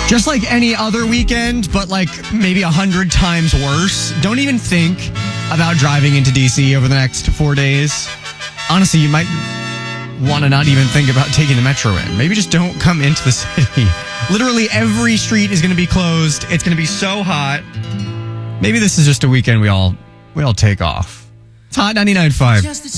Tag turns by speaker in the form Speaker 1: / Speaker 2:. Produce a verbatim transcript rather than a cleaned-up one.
Speaker 1: Just like any other weekend, but like maybe a hundred times worse. Don't even think about driving into D C over the next four days. Honestly, you might want to not even think about taking the metro in. Maybe just don't come into the city. Literally every street is going to be closed. It's going to be so hot. Maybe this is just a weekend we all we all take off. It's Hot ninety-nine point five.